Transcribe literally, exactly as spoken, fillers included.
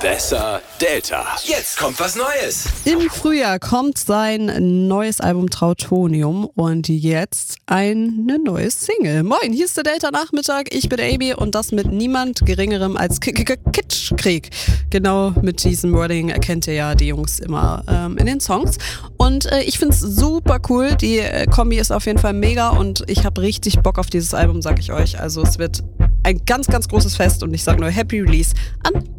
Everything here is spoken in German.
Besser Delta. Jetzt kommt was Neues. Im Frühjahr kommt sein neues Album Trautonium und jetzt eine neue Single. Moin, hier ist der Delta-Nachmittag, ich bin Amy und das mit niemand Geringerem als Kitschkrieg. Genau mit diesem Wording erkennt ihr ja die Jungs immer ähm, in den Songs. Und äh, ich find's super cool, die äh, Kombi ist auf jeden Fall mega und ich habe richtig Bock auf dieses Album, sag ich euch. Also es wird ein ganz, ganz großes Fest und ich sag nur Happy Release an